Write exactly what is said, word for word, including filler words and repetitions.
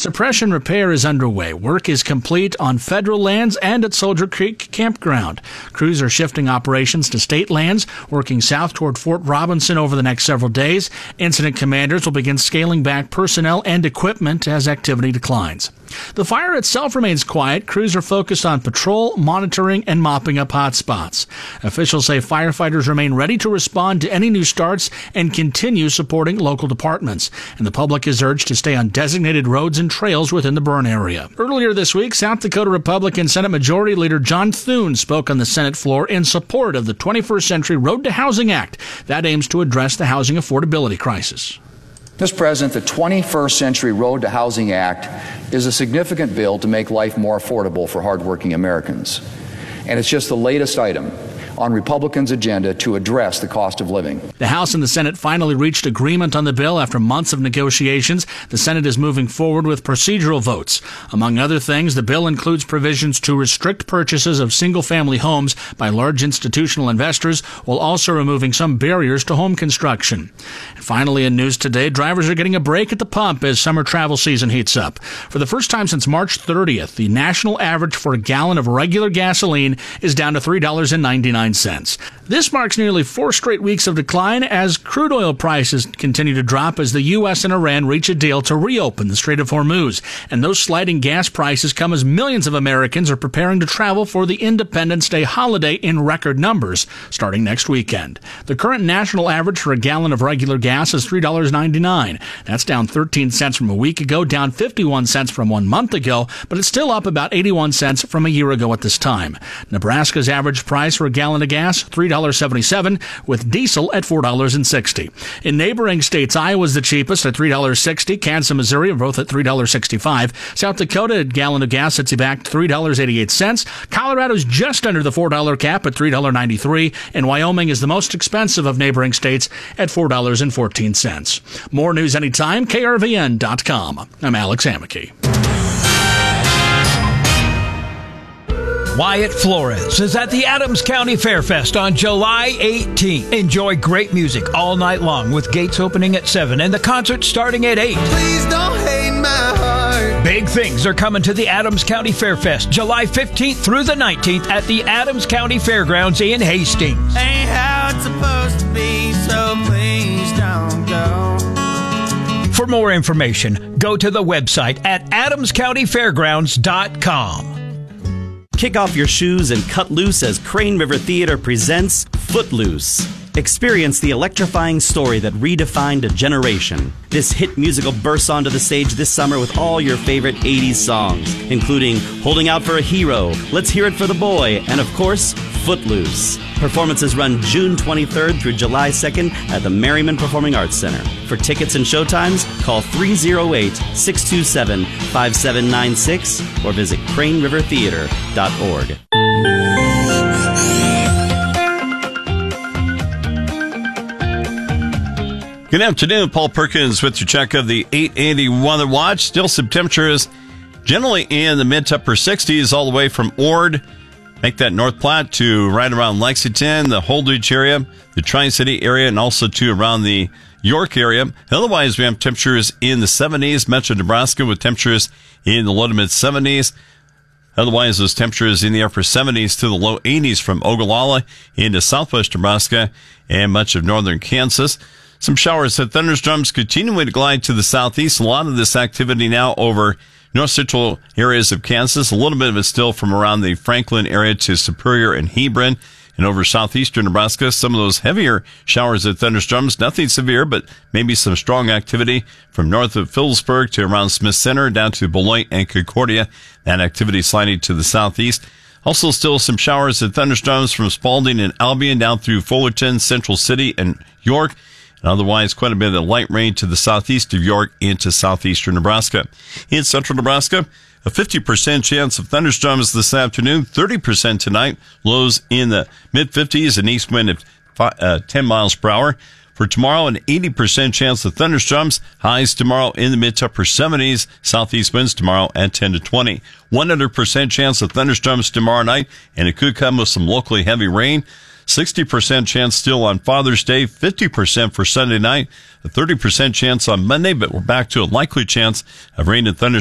Suppression repair is underway. Work is complete on federal lands and at Soldier Creek Campground. Crews are shifting operations to state lands, working south toward Fort Robinson over the next several days. Incident commanders will begin scaling back personnel and equipment as activity declines. The fire itself remains quiet. Crews are focused on patrol, monitoring, and mopping up hot spots. Officials say firefighters remain ready to respond to any new starts and continue supporting local departments. And the public is urged to stay on designated roads and trails within the burn area. Earlier this week, South Dakota Republican Senate Majority Leader John Thune spoke on the Senate floor in support of the twenty-first Century Road to Housing Act that aims to address the housing affordability crisis. Mister President, the twenty-first Century Road to Housing Act is a significant bill to make life more affordable for hardworking Americans. And it's just the latest item on Republicans' agenda to address the cost of living. The House and the Senate finally reached agreement on the bill after months of negotiations. The Senate is moving forward with procedural votes. Among other things, the bill includes provisions to restrict purchases of single-family homes by large institutional investors, while also removing some barriers to home construction. And finally, in news today, drivers are getting a break at the pump as summer travel season heats up. For the first time since March thirtieth, the national average for a gallon of regular gasoline is down to three dollars and ninety-nine cents. This marks nearly four straight weeks of decline as crude oil prices continue to drop as the U S and Iran reach a deal to reopen the Strait of Hormuz. And those sliding gas prices come as millions of Americans are preparing to travel for the Independence Day holiday in record numbers starting next weekend. The current national average for a gallon of regular gas is three dollars and ninety-nine cents. That's down thirteen cents from a week ago, down fifty-one cents from one month ago, but it's still up about eighty-one cents from a year ago at this time. Nebraska's average price for a gallon of gas, three dollars and seventy-seven cents, with diesel at four dollars and sixty cents. In neighboring states, Iowa's the cheapest at three dollars and sixty cents. Kansas and Missouri are both at three dollars and sixty-five cents. South Dakota, a gallon of gas sets you back at three dollars and eighty-eight cents. Colorado's just under the four dollars cap at three dollars and ninety-three cents. And Wyoming is the most expensive of neighboring states at four dollars and fourteen cents. More news anytime, K R V N dot com. I'm Alex Hammaky. Wyatt Flores is at the Adams County Fairfest on July eighteenth. Enjoy great music all night long with gates opening at seven and the concert starting at eight. Please don't hate my heart. Big things are coming to the Adams County Fairfest July fifteenth through the nineteenth at the Adams County Fairgrounds in Hastings. Ain't how it's supposed to be, so please don't go. For more information, go to the website at adams county fairgrounds dot com. Kick off your shoes and cut loose as Crane River Theater presents Footloose. Experience the electrifying story that redefined a generation. This hit musical bursts onto the stage this summer with all your favorite eighties songs, including Holding Out for a Hero, Let's Hear It for the Boy, and of course, Footloose. Performances run June twenty-third through July second at the Merriman Performing Arts Center. For tickets and showtimes, call three oh eight, six two seven, five seven nine six or visit crane river theater dot org. Good afternoon. Paul Perkins with your check of the eight eighty Weather Watch. Still some temperatures generally in the mid to upper sixties all the way from Ord. Make that North Platte to right around Lexington, the Holdridge area, the Tri-City area, and also to around the York area. Otherwise, we have temperatures in the seventies, Metro Nebraska with temperatures in the low to mid seventies. Otherwise, those temperatures in the upper seventies to the low eighties from Ogallala into southwest Nebraska and much of northern Kansas. Some showers and thunderstorms continuing to glide to the southeast. A lot of this activity now over north central areas of Kansas. A little bit of it still from around the Franklin area to Superior and Hebron. And over southeastern Nebraska, some of those heavier showers and thunderstorms. Nothing severe, but maybe some strong activity from north of Phillipsburg to around Smith Center down to Beloit and Concordia. That activity sliding to the southeast. Also still some showers and thunderstorms from Spalding and Albion down through Fullerton, Central City, and York. And otherwise, quite a bit of light rain to the southeast of York into southeastern Nebraska. In central Nebraska, a fifty percent chance of thunderstorms this afternoon, thirty percent tonight, lows in the mid-fifties, an east wind of five, uh, ten miles per hour. For tomorrow, an eighty percent chance of thunderstorms, highs tomorrow in the mid to upper seventies, southeast winds tomorrow at ten to twenty. one hundred percent chance of thunderstorms tomorrow night, and it could come with some locally heavy rain. sixty percent chance still on Father's Day, fifty percent for Sunday night, a thirty percent chance on Monday, but we're back to a likely chance of rain and thunderstorms